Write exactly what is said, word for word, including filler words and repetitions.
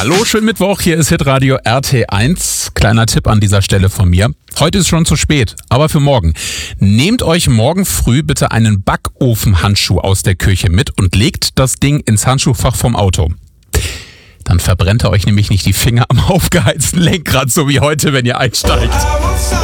Hallo, schönen Mittwoch, hier ist Hitradio R T eins. Kleiner Tipp an dieser Stelle von mir. Heute ist schon zu spät, aber für morgen. Nehmt euch morgen früh bitte einen Backofenhandschuh aus der Küche mit und legt das Ding ins Handschuhfach vom Auto. Dann verbrennt ihr euch nämlich nicht die Finger am aufgeheizten Lenkrad, so wie heute, wenn ihr einsteigt.